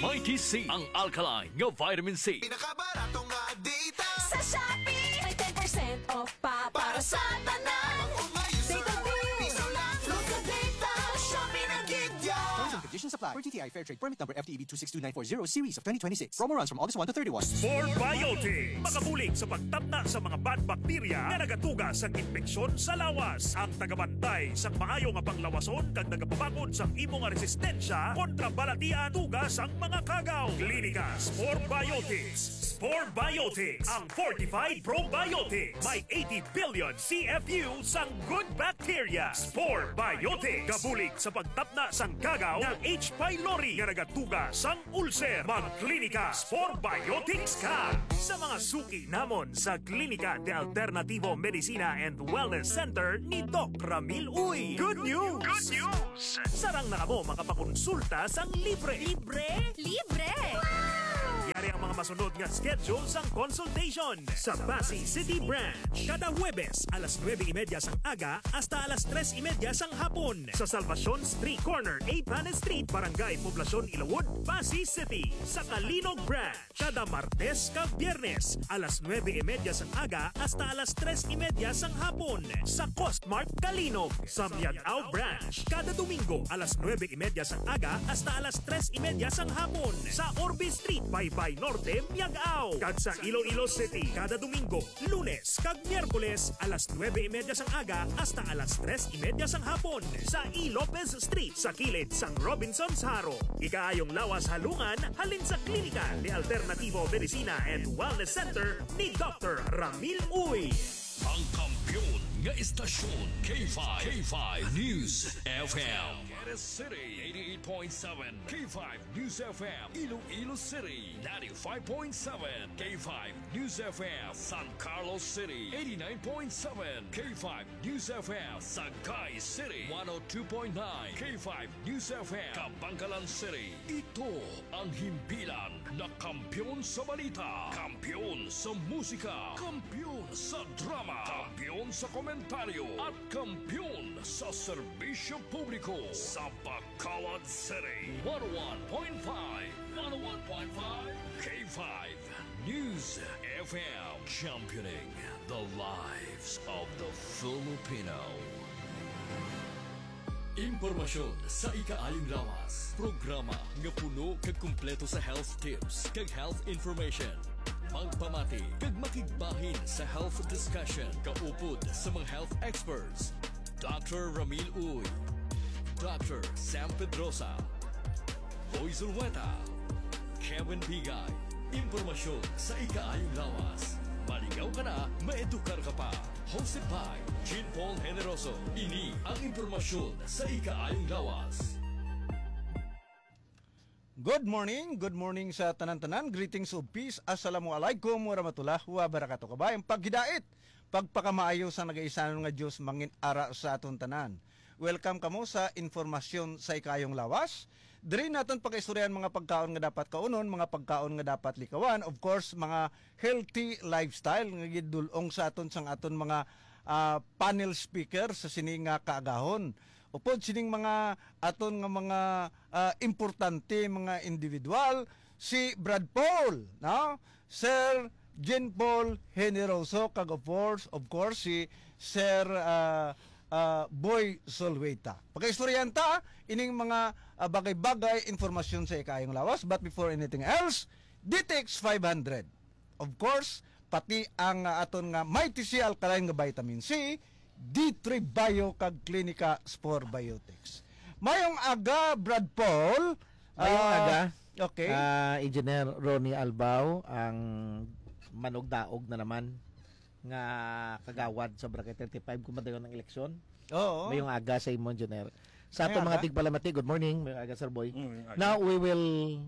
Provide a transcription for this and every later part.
Mighty C, ang alkaline nga vitamin C. Pinakabarato nga data Sa Shopee, may 10% off pa para sa tanan. Data bill, piso lang. load the data, Shopee na gigya. Terms and conditions apply. For TTI Fair Trade Permit Number FTEB 262940 Series of 2026. Promo runs from August 1 to 31. For Biotic, makabulig sa pagtabna sa mga bad bacteria na nagatuga sa infeksyon sa lawas. Ang tagabantay sa maayo nga panglawason kag nagapabakod sa imo nga resistensya kontra balatian tugas ang mga kagaw. Clinicas for Biotics. Spore Biotics, ang Fortified Probiotics. May 80 billion CFU sang good bacteria. Spore Biotics. Gabulig sa pagtapna sang kagaw ng H. pylori nga nagatuga sang ulcer. Mag-klinika Spore Biotics ka. Sa mga suki namon sa Klinika de Alternativo Medicina and Wellness Center ni Doc Ramil Uy. Good news! Good news! Sarang na kamo makapakonsulta sang libre. Libre? Libre! Yari ang mga masunod nga schedule sang consultation sa Pasay City Branch. Kada Huwebes, alas 9:30 sang aga hasta alas 3:30 sang hapon. Sa Salvacion Street Corner, 8 Panes Street, Barangay Poblacion, Ilawod, Pasay City. Sa Kalinog Branch, kada Martes kag Biyernes, alas 9:30 sang aga hasta alas 3:30 sang hapon. Sa Costmart Kalinog. Sa Miagao Branch, kada Domingo, alas 9:30 sang aga hasta alas 3:30 sang hapon. Sa Orbe Street, Baybay Norte, Miagao. Kag sa Iloilo City, kada Domingo, Lunes kag Miyerkules, alas 9:30 sang aga hasta alas 3:30 sang hapon. Sa E. Lopez Street, sa kilid sang Robinson's Haro. Ikaayong lawas halungan, halin sa Klinika de Alternativo Medicina and Wellness Center ni Dr. Ramil Uy. Ang kampiyon nga istasyon, K5. K5 News FM. Quezon City, 88.7. K5 News FM. Iloilo City, 95.7. K5 News FM. San Carlos City, 89.7. K5 News FM. Sagay City, 102.9. K5 News FM. Kabangkalan City. Ito ang himpilan na kampiyon sa balita, kampiyon sa musika, kampiyon sa drama, kampiyon sa komentaryo, at kampiyon sa serbisyo publiko sa Bacolod City. 101.5 K5 News FM, championing the lives of the Filipino. Impormasyon sa ikaayong lawas. Programa nga puno kag kumpleto sa health tips kag health information. Magpamati kag makigbahin sa health discussion kaupod sa mga health experts. Dr. Ramil Uy, Dr. Sam Pedrosa, Boy Zulweta, Kevin Bigay. Impormasyon sa ikaayong lawas. Maligaw ka na, maedukar ka pa. Hosted by Jean Paul Generoso. Ini ang impormasyon sa ikaayong lawas. Good morning sa tanan-tanan. Greetings of peace. Assalamualaikum warahmatullahi wabarakatuh. Kabayang paghidait, pagpakamaayo sa nagaisanon nga Diyos mangin ara sa aton tanan. Welcome kamo sa informasyon sa ikayong lawas. Diri naton pag-istoryahan mga pagkaon nga dapat kaunon, mga pagkaon nga dapat likawan, of course mga healthy lifestyle nga gidulong sa aton sang aton mga panel speaker sa sining nga kaagahon. Upod sining mga aton nga mga importante mga individual, si Brad Paul, no? Sir Jean Paul Generoso, kag of course si Sir Boy Solweta. Pagkaistoryan ta ining mga bagay-bagay informasyon sa ikayong lawas, but before anything else, DTX 500. Of course, pati ang aton nga Mighty C alkaline nga vitamin C, D3 Bio kag Klinika Spore Biotics. Mayong aga, Brad Paul. Mayong aga. Okay. Engineer Ronnie Albao, ang manugdaog na naman nga kagawad sa Bracket 35 kumadayon ng eleksyon. Oo. Mayong aga sa imo, Engineer. Sa ato Mayong mga aga. tigpalamati, good morning. Mayong aga, Sir Boy. Now we will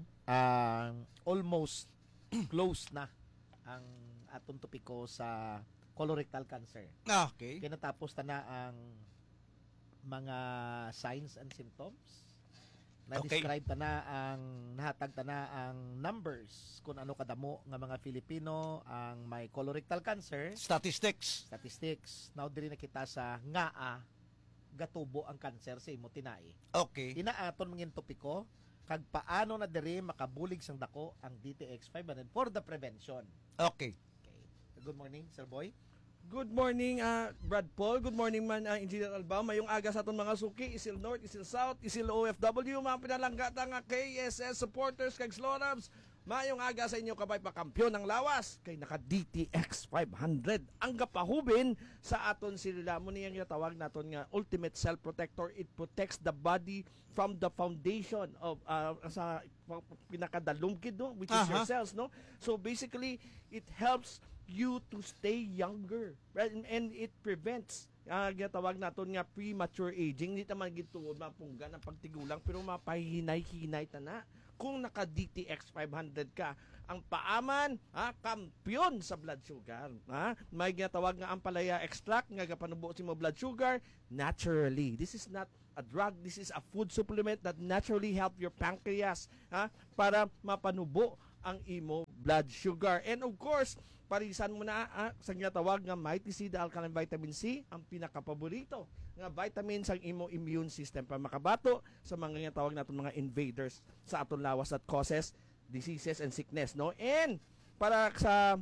almost close na ang atong topiko sa colorectal cancer. Okay. Kaya natapos na ang mga signs and symptoms. Na-describe na ang nahatag na ang numbers kung ano kadamo nga mga Filipino ang may colorectal cancer. Statistics. Now diri na kita sa ngaa gatubo ang cancer sa imo tinai. Okay. Inaaton mangin topiko kag paano na diri makabulig sang dako ang DTX500 for the prevention. Okay. Okay. Good morning, Sir Boy. Good morning, Brad Paul. Good morning man, Engineer Alba. Mayong aga sa atong mga suki, Isil North, Isil South, Isil OFW, mga pinalangga nga KSS supporters, kag Slorabs. Mayong aga sa inyo kabay pa kampiyon ng lawas kay naka DTX 500 ang gapahubin sa aton sila mo niyang tawag naton nga ultimate cell protector. It protects the body from the foundation of sa pinakadalumkid, no, which is your cells, no. So basically it helps you to stay younger, right? And it prevents ginatawag naton nga premature aging. Hindi naman gituod mapungga ng pagtigulang pero mapahinay-hinay ta na kung naka DTX 500 ka. Ang paaman, kampiyon sa blood sugar. May ginatawag nga ampalaya extract nga gapanubo si mo blood sugar naturally. This is not a drug, this is a food supplement that naturally help your pancreas para mapanubo ang imo blood sugar. And of course, parisan mo na sa ginatawag nga Mighty C, the alkaline vitamin C, ang pinakapaborito nga vitamins ang imo immune system para makabato sa mga ginatawag natin mga invaders sa aton lawas that causes diseases and sickness, no. And para sa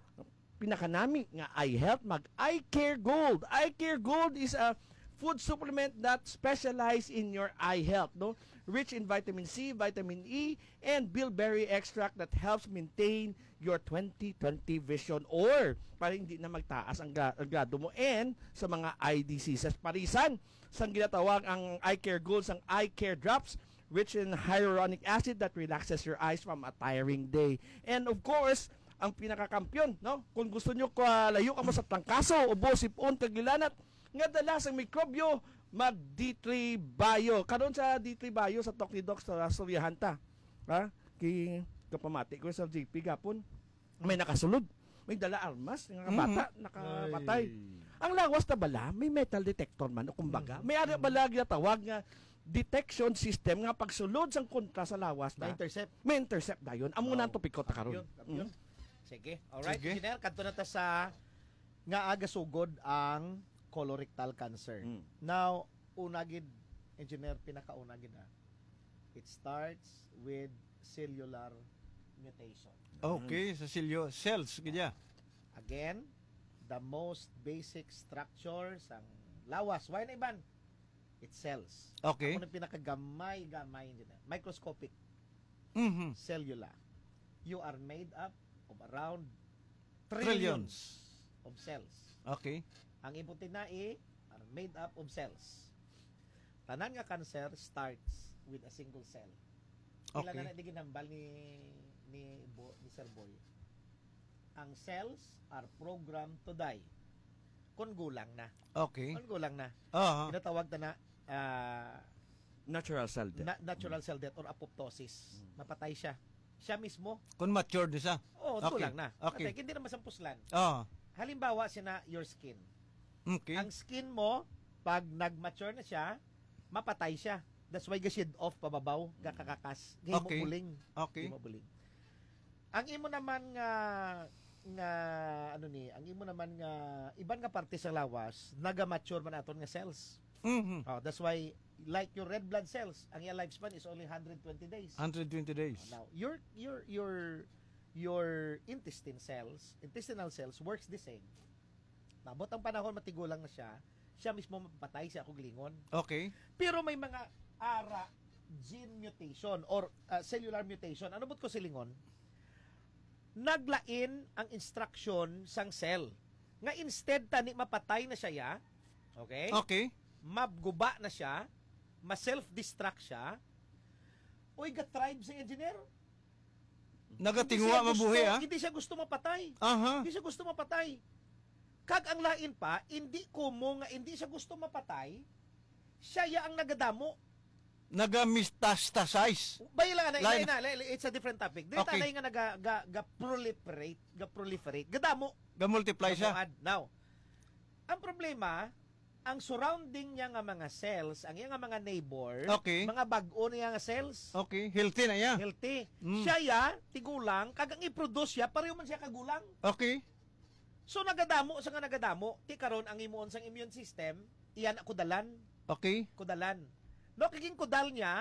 pinakanami nga eye health, mag Eye Care Gold. Eye Care Gold is a food supplement that specialize in your eye health, no. Rich in vitamin C, vitamin E, and bilberry extract that helps maintain your 20/20 vision or para hindi na magtaas ang grado mo and sa mga eye diseases. Parisan sang ginatawag ang Eye Care Gold, ang Eye Care Drops, rich in hyaluronic acid that relaxes your eyes from a tiring day. And of course, ang pinakakampiyon, no? Kung gusto nyo layo ka mo sa trangkaso, ubo, sipon, kagilanat, nga dala sa mikrobyo, mag D3 Bio. Karon sa D3 Bio sa Tok ni Doc sa Suryahanta. Kay kapamati ko sa GP gapon. May nakasulod. May dala armas, nga bata nakapatay. Ang lawas na bala, may metal detector man o kumbaga. May ari bala ginatawag nga detection system nga pagsulod sang kontra sa lawas na intercept. May intercept dayon. Amo na to pikot ta karon. Sige. Alright, Sige. Engineer, kadto na ta sa nga aga sugod ang colorectal cancer. Now, unagid, Engineer, pinakaunagid it starts with cellular mutation. Okay, sa cells gidya. Again, the most basic structure sang lawas. Why na iban? It's cells. Okay. Ako na pinakagamay-gamay, Engineer. Microscopic. Cellular. You are made up of around trillions of cells. Okay. Ang ibutin na are made up of cells. Tanan nga cancer starts with a single cell. Ilan Okay. na ginambal ni Sir Boy. Ang cells are programmed to die. Kung gulang na. Okay. Kung gulang na. Aha. Tinatawag na Natural cell death. natural cell death or apoptosis. Mapatay siya. Siya mismo. Kun mature di sa. Oo, Okay. gulang na. Okay. Patay, hindi na masampuslan. Ah. Halimbawa, siya na your skin. Okay. Ang skin mo, pag nag-mature na siya, mapatay siya. That's why ga-shed off pababaw, gakakakas. Gay mo Okay. buling. Okay. Gay mo buling. Ang imo naman nga ang imo naman nga iban nga parte sa lawas, naga-mature man aton nga cells. Oh, that's why like your red blood cells, ang iyang lifespan is only 120 days. 120 days. Now, your intestinal cells works the same. Nabot ang panahon matigulang na siya mismo mapatay siya kung lingon. Okay. Pero may mga gene mutation or cellular mutation. Ano bot ko silingon? Naglain ang instruction sang cell. Nga instead tani mapatay na siya, okay? Okay. Mabguba na siya, ma-self-destruct siya. Uy, ga-tribe sa engineer. Nagatingwa mabuhi Hindi siya gusto mapatay. Aha. Hindi siya gusto mapatay. Kag ang lain pa, hindi ko mo nga hindi siya gusto mapatay, siya ya ang nagadamo. Naga-metastasize. Bayla na, Lain- it's a different topic. Dito Okay. nga ga-proliferate, gadamo. Ga-multiply siya. Gamuad. Now, ang problema, ang surrounding niya nga mga cells, ang iya nga mga neighbor, Okay. mga bag-o niya nga cells, Okay. Healthy na ya. healthy. Mm. Siya ya, tigulang, kagang i-produce siya, pareho man siya kagulang. Okay. So nagadamo sa nga nagadamo, ti karon ang imuon sang immune system, iyan kudalan, Okay. kudalan. No kaging kudal niya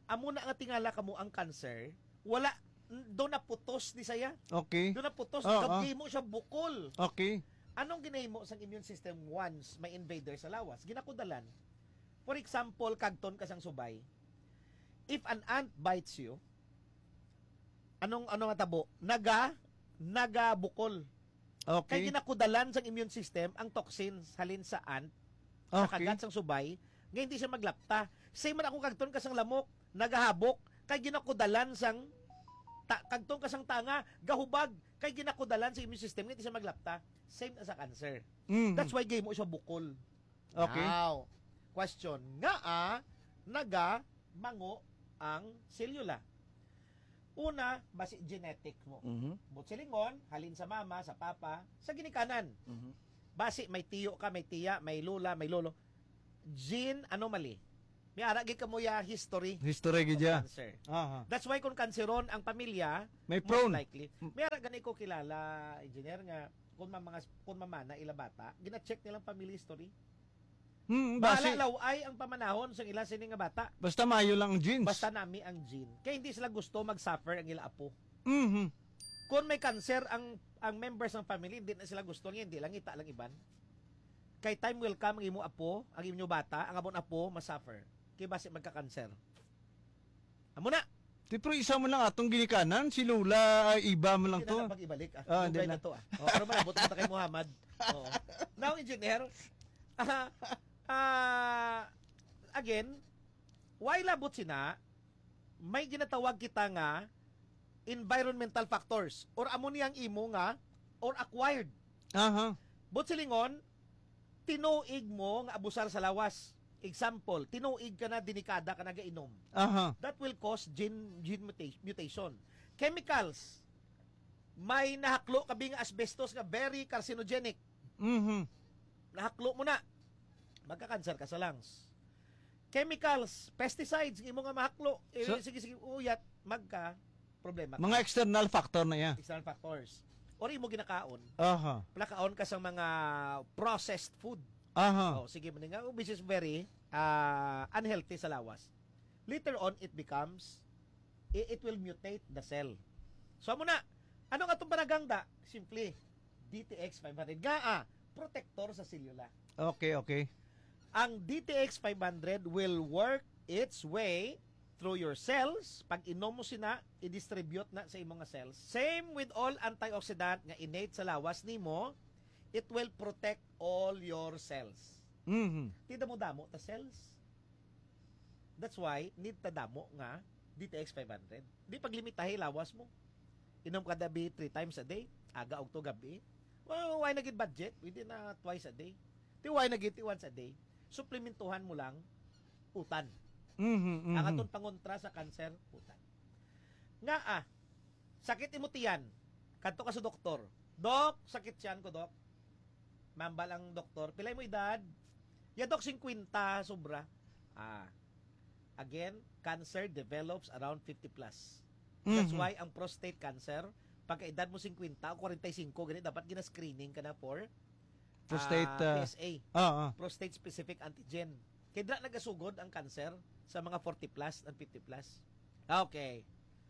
amo na nga tingala kamo ang cancer, wala do na putos ni saya. Okay. Do na putos, Oo, gabdi mo siya bukol. Okay. Anong ginahimo sa immune system once may invader sa lawas? Ginakudalan. For example, kagton kasang subay. If an ant bites you, anong nga tabo? Naga bukol. Kaya Okay. ginakudalan sa immune system ang toxins halin sa ant, sa Okay. kagat sang subay, nga hindi siya maglapta. Same man ako kagton kasang lamok, nagahabok, kay ginakudalan sang kagton kasang tanga, gahubag, kay ginakudalan sa immune system, nga hindi siya maglapta. Same na sa cancer. Mhm. That's why game mo siya bukol. Okay. Now, question, naga mango ang selula. Una, basi genetic mo. Butsilingon, halin sa mama, sa papa, sa ginikanan. Basi may tiyo ka, may tiya, may lula, may lolo. Gene anomaly. May aragi ka mo ya history History of gidya. cancer. Aha. That's why kung kanseron ang pamilya, May most prone. likely. May ara gani ko kilala, engineer nga, kung mamana ila bata, gina-check nilang family history. Basi. Bahala law ay ang pamanahon sa ila sini nga bata. Basta mayo lang ang genes. Basta nami ang gene. Kaya hindi sila gusto mag-suffer ang ila apo. Mhm. Kung may cancer ang members ng family, hindi na sila gusto niya, hindi lang ita lang iban. Kay time will come ang imo apo, ang imo bata, ang abon apo masuffer. Kaya basi magka-cancer. Amo na. Di pero isa mo lang atong ginikanan, si Lula ay iba mo lang Hindi to. na pag-ibalik. Hindi Dugay na. na to. Pero malabot na kay Muhammad. Oo. Now, engineer, again, why labot sina, may ginatawag kita nga environmental factors or amo niyang imo nga or acquired. Aha. Butsilingon, tinuig mo nga abusar sa lawas. Example, tinuig ka na dinikada ka nagainom. Aha. That will cause gene mutation. Chemicals, may nahaklo kabing asbestos nga very carcinogenic. Mhm. Nahaklo mo na, magka-cancer ka sa lungs. Chemicals, pesticides, imo nga mahaklo, sige, uyat, magka-problema ka. Mga external factor na yan. External factors. Or imo ginakaon, Aha. plakaon ka sa mga processed food. Aha. Oh, sige mo nga, which is very unhealthy sa lawas. Later on, it becomes, it will mutate the cell. So, amo na, ano nga itong panagangda? Simply, DTX 500. Protector sa selula. Okay, okay. Ang DTX 500 will work its way through your cells. Pag inom mo sina, i-distribute na sa imong mga cells. Same with all antioxidant nga innate sa lawas nimo, it will protect all your cells. Mhm. Tida mo damo ta cells. That's why need ta damo nga DTX 500. Di paglimitahi lawas mo. Inom ka dabi 3 times a day, aga og to gabi. Well, why na gid budget? Within twice a day. Ti why na gid once a day? Suplementuhan mo lang utan. Mhm. Ang aton pangontra sa cancer, utan. Nga sakit imo tiyan. Kadto ka sa doktor. Dok, sakit tiyan ko, dok. Mambal ang doktor. Pilay mo edad? Ya, dok, 50 sobra. Again, cancer develops around 50 plus. That's why ang prostate cancer, pagka edad mo 50 o 45, ganit dapat gina-screening ka na for Prostate, PSA. Ah. Prostate specific antigen. Kaya dra nagasugod ang cancer sa mga 40 plus and 50 plus. Okay.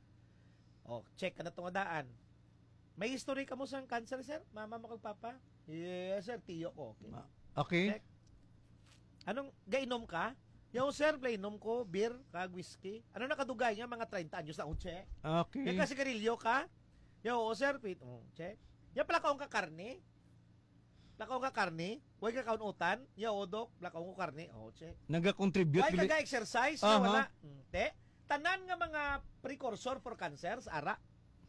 Check ka na itong daan. May history ka mo sa cancer, sir? Mama mo kag papa? Yes, sir. Tiyo ko. Okay. Okay. Check. Anong, gainom ka? Yung sir, plainom ko, beer, kag whiskey. Ano nakadugay niya? Mga 30 anyos na. Check. Okay. Yung kasigarilyo ka? Yung sir, pit. Check. Yung plakaong ka karne? Plakaong ka karne? Huwag ka kaunutan? Yung dok, plakaong ko karne? Check. Naga-contribute. Huwag ka exercise? Aha. Wala. Te? Tanan nga mga precursor for cancer sa ara.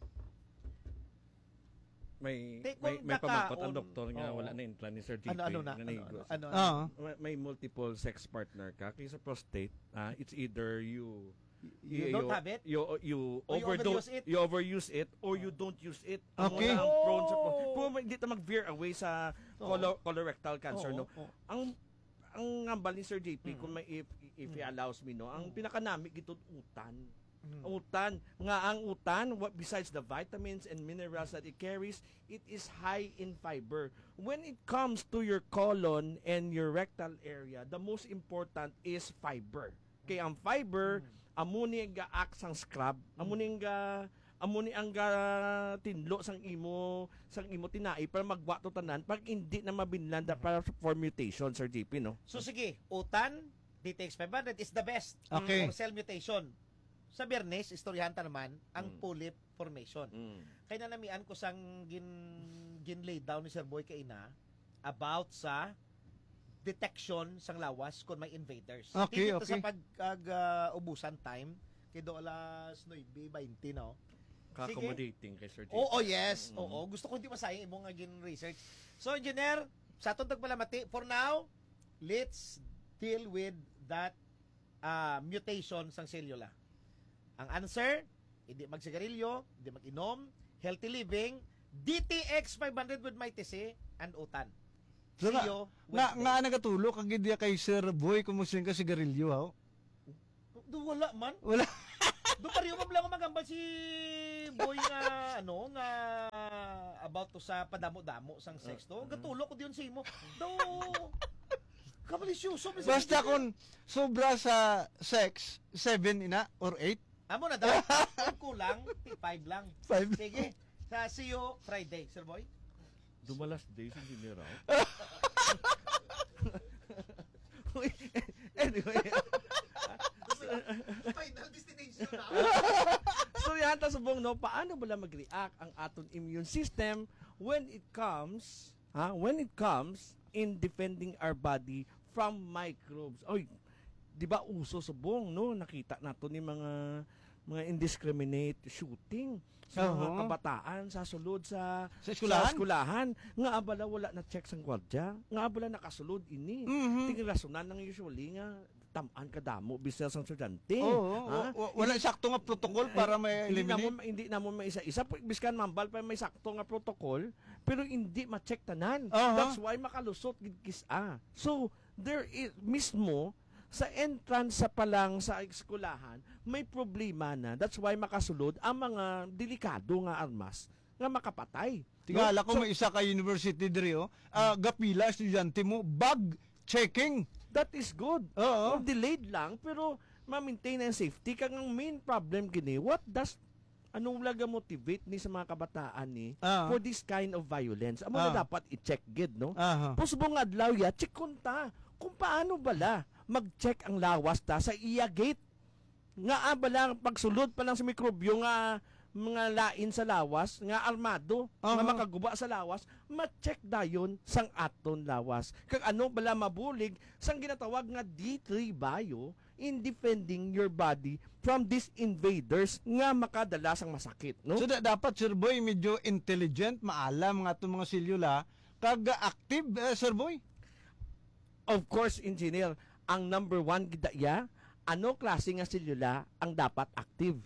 May kung pamangkot ang nakaon- doktor nga Oo. wala na implant ni Sir JP. Ano na? Nanigo. Ah. May multiple sex partner ka. Kaya sa prostate, it's either you don't have it? You Or you overdose overuse it? you overuse it or you don't use it. Okay. Ang prone sa kung hindi ta mag-veer away sa colorectal cancer, no. Ang ngambal ni Sir JP kung may if he allows me, no, ang pinakanami gitod utan. Utan nga ang utan, besides the vitamins and minerals that it carries, it is high in fiber. When it comes to your colon and your rectal area, the most important is fiber. Kaya ang fiber amuni nga act sang scrub, amuni ang tinlo sang imo tinai para magwa to tanan pag hindi na mabinlanda para for mutation, Sir JP, no? So sige, utan, DTX 500 is the best Okay. for cell mutation. Sa Biyernes, istoryahan ta naman ang polyp formation. Kaya nanamian ko sang lay down ni Sir Boy kaina about sa detection sang lawas kung may invaders. Okay, Tingin to okay. sa ubusan time kay do alas 9:20 no. Accommodating kay Sir JP. Oo, yes. Oo, gusto ko hindi masayang imong nga research. So, engineer, sa atong tagpalamati, for now, let's deal with that mutation sang cellula. Ang answer, hindi magsigarilyo, hindi mag-inom, healthy living, DTX 500 with my TC, and utan. So, See you nga Wednesday. nagatulog kag idya kay Sir Boy kumusin ka sigarilyo ha. Wala man. Wala. Doon pa rin lang magambal si Boy nga about to sa padamo-damo sang sex to. Gatulog ko diyon sa imo. Do Kabalisyoso. Basta kung sobra sa sex, 7 ina or 8. Amo na daw. Kulang, 5 lang. 5. Sige. See you Friday, Sir Boy. Dumalas days in general. Anyway. Final destination na. So yan ta subong no, paano bala mag-react ang aton immune system when it comes in defending our body from microbes. Oy, di ba uso subong no, nakita nato ni mga indiscriminate shooting sa mga kabataan sa sulod sa eskwelahan nga abala wala na check sang gwardiya, nga abala nakasulod ini. Tingin rasunan ng usually nga tamaan kadamo bisel sang estudyante. Wala sakto nga protocol para may eliminate. Hindi na mo maisa-isa biskan mambal pa may sakto nga protocol pero hindi ma-check tanan. That's why makalusot gid kisa. So there is mismo sa entrance sa palang sa eskwelahan may problema na. That's why makasulod ang mga delikado nga armas nga makapatay. Tingala ko may isa ka university diri gapila estudyante mo bag checking. That is good. Oo. Or delayed lang pero ma-maintain ang safety kang ang main problem kini anong laga motivate ni sa mga kabataan ni for this kind of violence. Amo na dapat i-check gid no. Pusbong adlaw ya check kunta kung paano bala mag-check ang lawas ta sa iya gate. Nga bala pagsulod pa lang sa mikrobyo nga mga lain sa lawas nga armado nga makaguba sa lawas ma-check dayon sang aton lawas kag ano bala mabulig sang ginatawag nga D3 bio in defending your body from these invaders nga makadala sang masakit no. So dapat Sir Boy medyo intelligent, maalam nga itong mga selula kag active Sir Boy. Of course, engineer, ang number 1 gidaya ano klase nga selula ang dapat active.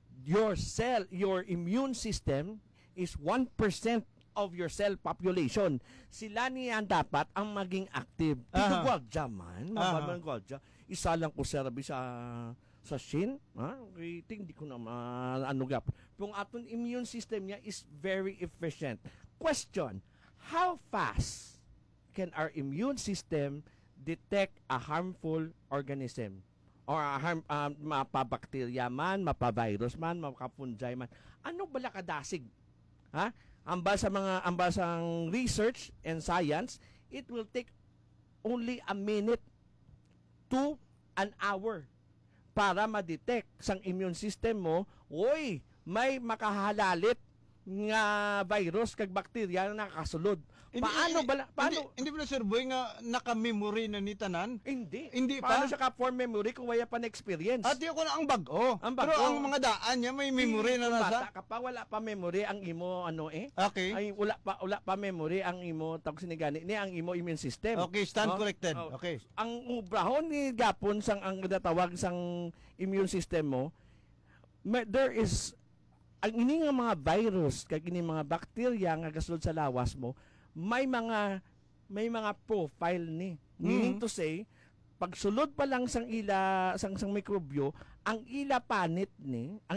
Your immune system is 1% of your cell population. Sila niya dapat ang maging active. Dito gwadya man, mababang gwadya. Isa lang ko serabi sa shin, rating di ko na ano gap. Yung aton immune system niya is very efficient. Question, how fast can our immune system detect a harmful organism? Or mapabakterya man, mapavirus man, mapafungi man. Ano bala kadasig? Ambal sa research and science, it will take only a minute to an hour para ma-detect sang immune system mo, may makahalalit nga virus kag bakterya na nakasulod. Hindi ba Sir Boy nga naka-memory na ni tanan? Hindi pa. Paano siya ka-form memory kung wala pa na-experience? At yun ko na ang bago. Pero ang mga daan niya may memory na nasa. Bata ka pa, wala pa memory ang imo Okay. Ay wala pa memory ang imo tawag sinigani ni ang imo immune system. Okay, stand corrected. Okay. Ang ubrahon ni gapon sang ang tawag sang immune system mo, there is ang ini nga mga virus kag ini mga bakterya nga gasulod sa lawas mo, may mga profile ni. Meaning to say, pagsulod pa lang sang mikrobyo, ang ila panit ni, ang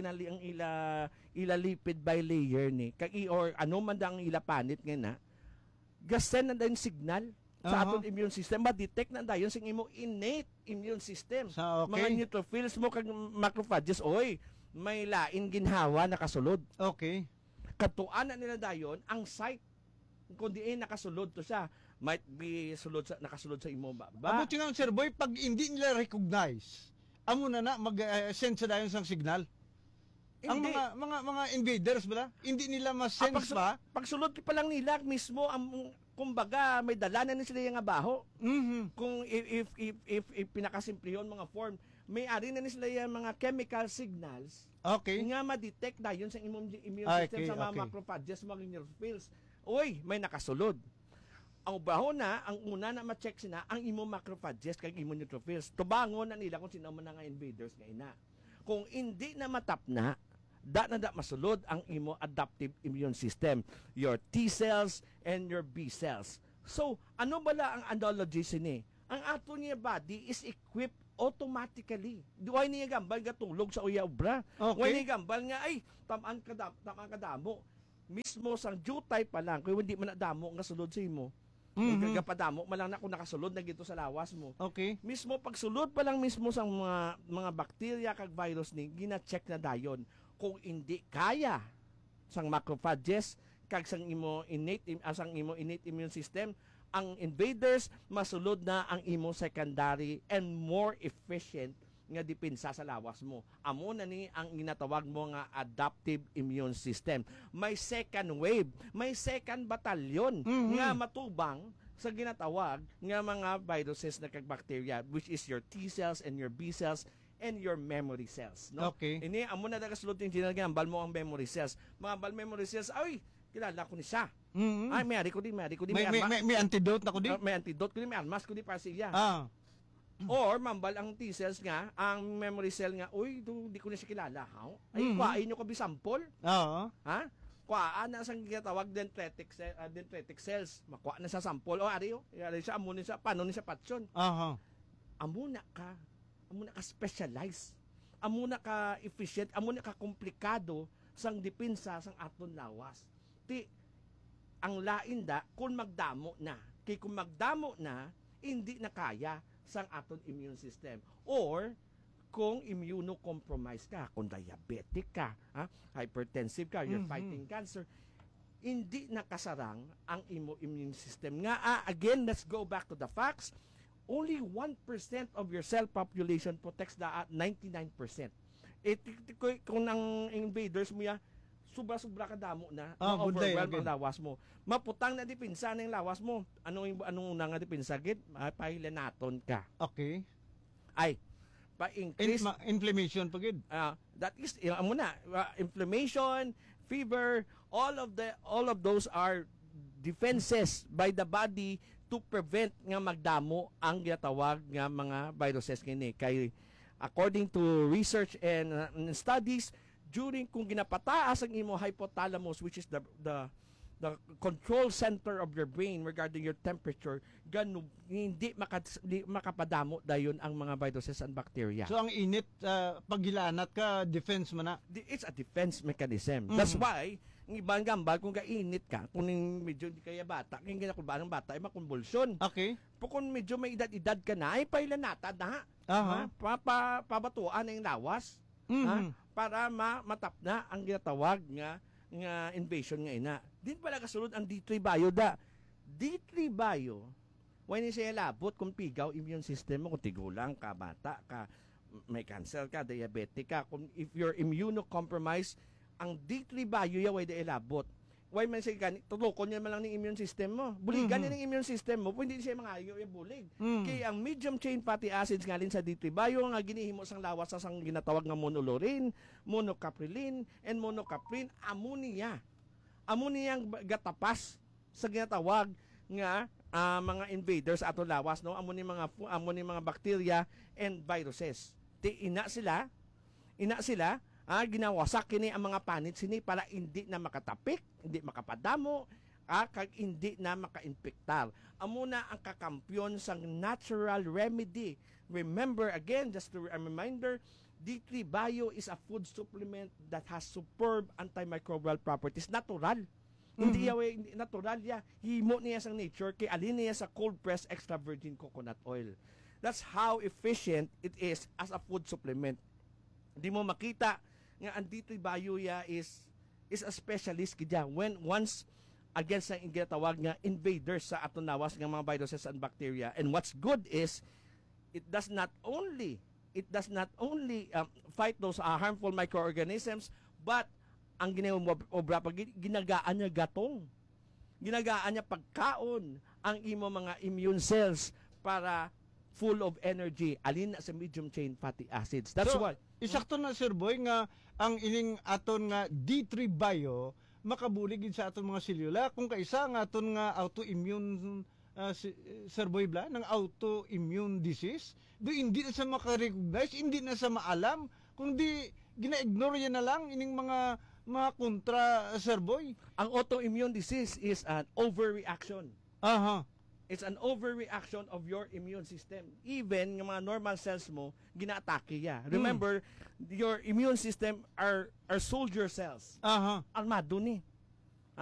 ila lipid bilayer ni, kag or ano man ang ila panit nga na, gasen na din signal sa aton immune system, ma-detect na dayon sing imo innate immune system. Okay. Mga neutrophils mo kag macrophages, oy, may lain ginhawa nakasulod. Okay. Katuan na nila dayon ang site kung diin nakasulod to siya, might be nakasulod sa imo ba. Abuti nga, Sir Boy, pag hindi nila recognize, amo na mag-send sa dayon sang signal. Ang Hindi. mga invaders bala, hindi nila ma-sense ba? Pagsulod pa lang nila mismo ang kumbaga may dala na sila yung baho. Kung if pinakasimple yun mga form, may ari na sila yung mga chemical signals. Okay. Nga ma-detect na yun sa immune system Okay, sa mga okay. macrophages, mga neutrophils. Uy, may nakasulod. Ang baho na, ang una na ma-check sila, ang imo macrophages kag imo neutrophils. Tubangon na nila kung sino man nga invaders nga ina. Kung hindi na matap na masulod ang imo adaptive immune system, your T cells and your B cells. So, ano bala ang analogy sini? Ang ato niya body is equipped automatically. Duway niya gambal nga tulog sa uya obra. Okay. Duway niya gambal nga ay tamaan kadamo. Mismo sang jutay pa lang kung hindi man nadamo nga sulod sa imo. Gapadamo malang na kung nakasulod na gito sa lawas mo. Okay. Mismo pagsulod pa lang mismo sa mga bakterya kag virus ni gina-check na dayon kung hindi kaya sang macrophages kag sang imo innate immune system, ang invaders masulod na ang imo secondary and more efficient nga depensa sa lawas mo. Amo na ni ang ginatawag mo nga adaptive immune system. May second wave, may second batalyon nga matubang sa ginatawag nga mga viruses na kag bacteria, which is your T cells and your B cells and your memory cells, no? Okay. Ini amo na nagasulod yung general nga bal mo ang memory cells. Mga bal memory cells, ay kilala ko ni siya. Ay may ko di May antidote na ko di. may antidote ko di may armas ko di para siya. Ah. Or mambal ang T cells nga, ang memory cell nga, uy, di ko na siya kilala. How? Ay, kuhain nyo ko bisampol. Oo. Ha? Kuhaan na sa ginatawag dendritic cells. Makuha na sa sampol. O, ari siya, amunin siya, paano ni siya patsyon. Aha. Amuna ka specialize. Amuna ka efficient, amuna ka komplikado sang depensa sang aton lawas. Ang lain da, kung magdamo na. Kaya kung magdamo na, hindi na kaya sang aton immune system. Or, kung immunocompromised ka, kung diabetic ka, hypertensive ka, you're fighting cancer, hindi nakasarang ang immune system. Nga, again, let's go back to the facts. Only 1% of your cell population protects the 99%. Kung ang invaders mo ya, sobra-sobra ka damo na, overwhelm ang lawas mo. Maputang na dipinsa ng lawas mo. Anong una nga dipinsa gid? Pahilanaton ka. Okay. Ay pa-increase inflammation pagid. That is inflammation, fever, all of those are defenses by the body to prevent nga magdamo ang ginatawag nga mga viruses kini. Kay according to research and studies, during kung ginapataas ang imo hypothalamus, which is the control center of your brain regarding your temperature, hindi makapadamo dayon ang mga viruses and bacteria. So ang init, paghilanat ka, defense man na. It's a defense mechanism. That's why ang ibang gambal kung kainit ka, kung medyo hindi kaya bata, kung ginakulbaan ng bata ay makonvulsyon. Okay. Kung medyo may edad-edad ka na, ay pailanata na. Pabatuan na yung lawas. Para matap na ang ginatawag nga invasion nga ina. Din pala kasulod ang D3 Bio da. D3 Bio, when siya labot kung pigaw immune system mo, kung tigulang ka, bata ka, may cancer ka, diabetic ka, kung if you're immunocompromised, ang D3 Bio yaway da ilabot. Why man siya ganit, tulukon niya man lang ng immune system mo. Buligan niya ng immune system mo, hindi siya mangayo yung bulig. Kaya ang medium chain fatty acids nga rin sa D3 Bio, nga ginihimo sang lawas sa sang ginatawag nga monolaurin, monocaprilin, and monocaprin, ammonia. Ammonia ang gatapas sa ginatawag nga mga invaders ato lawas, no? Ammonia mga bacteria and viruses. Ina sila, ginawasak kini ang mga panit sini para hindi na makatapik, hindi makapadamo, kag hindi na maka-infektar. Amo na ang kakampyon sang natural remedy. Remember again, just a reminder, D3 Bio is a food supplement that has superb antimicrobial properties, natural. Hindi yaw natural ya. Himo niya sa nature kay alin niya sa cold pressed extra virgin coconut oil. That's how efficient it is as a food supplement. Hindi mo makita nga andito bayo ya is a specialist kidya when once against ang ginatawag nga invaders sa aton nawas nga mga viruses and bacteria. And what's good is it does not only fight those harmful microorganisms, but ang obra pag ginagaan niya gatong, ginagaan niya pagkaon ang imo mga immune cells para full of energy alin na sa medium chain fatty acids. That's why isakto na Sir Boy nga ang ining aton nga D3 Bio makabulig sa aton mga selula kung kaisa nga aton nga autoimmune Sir Boy Bla ng autoimmune disease do hindi na sa makarecognize, hindi na sa maalam, kundi gina-ignore yan na lang ining mga kontra Sir Boy. Ang autoimmune disease is an overreaction. Aha. It's an overreaction of your immune system. Even yung mga normal cells mo, gina-atake ya. Remember, your immune system are soldier cells. Aha. Armado ni.